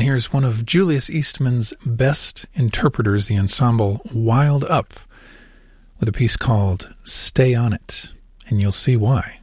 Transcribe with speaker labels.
Speaker 1: And here's one of Julius Eastman's best interpreters, the ensemble Wild Up, with a piece called Stay On It, and you'll see why.